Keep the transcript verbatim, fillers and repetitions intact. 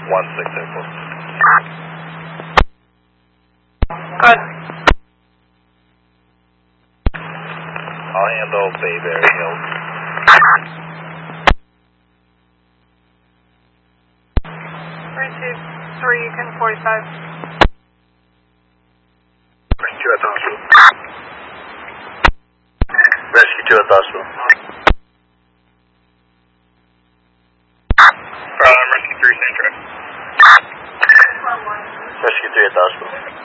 one six eight four. Good. I'll handle Bayberry Hills. three two three, ten forty-five. Rescue two at the hospital. Rescue two at the hospital. Um, Rescue three, same track. Rescue three at the hospital.